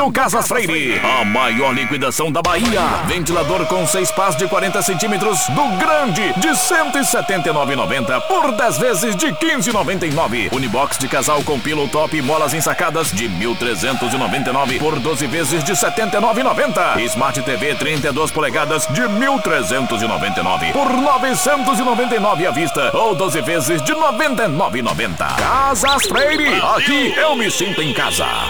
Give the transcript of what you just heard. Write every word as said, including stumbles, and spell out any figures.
do Casas Freire. A maior liquidação da Bahia. Ventilador com seis pás de quarenta centímetros do grande de cento e setenta e nove reais e noventa centavos por dez vezes de quinze reais e noventa e nove centavos. Unibox de casal com pillow top e molas ensacadas de mil trezentos e noventa e nove reais por doze vezes de setenta e nove reais e noventa centavos. Smart T V trinta e duas polegadas de mil trezentos e noventa e nove reais por novecentos e noventa e nove reais à vista ou doze vezes de noventa e nove reais e noventa centavos. Casas Freire, aqui eu me sinto em casa.